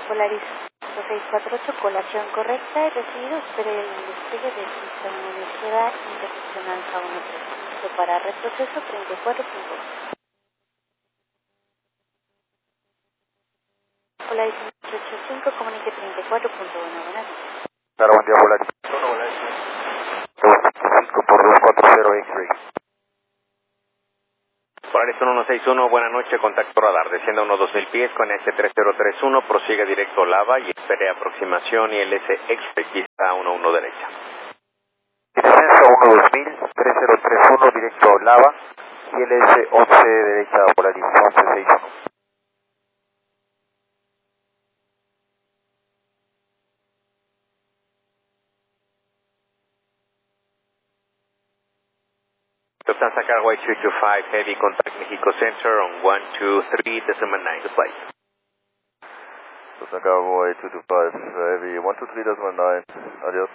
Volaris 648, colación correcta, he recibido, espere el despegue del sistema de búsqueda internacional A13. Para retroceso 34.1. Volaris 885, comunique 34.1, buenas noches. Claro, buen día, Volaris. Volaris 255 por 240 X-Ray. Volaris 161, buena noche, contacto radar, descienda unos 2000 pies con S3031, prosiga directo Lava y espere aproximación y el S-X está 11 derecha. Descenso 12000, 3031 directo Lava y el S11 derecha, Volaris 1161. Lufthansa Carway 225, heavy contact Mexico Center on 123.9 to flight. Lufthansa Carway 225, heavy 123.9, adiós.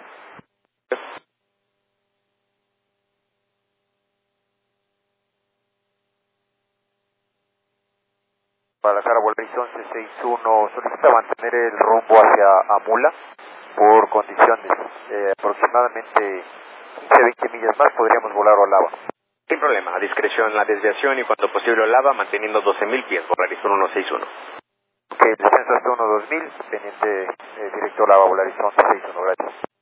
Para la cara Volaris 1161, solicita mantener el rumbo hacia Amula por condiciones. Aproximadamente 15-20 millas más podríamos volar a Lava. Sin problema, a discreción la desviación y cuanto posible Lava manteniendo 12.000 pies, Volaris 161. Ok, descenso hasta 12000, pendiente directo Lava, Volaris 1161, gracias.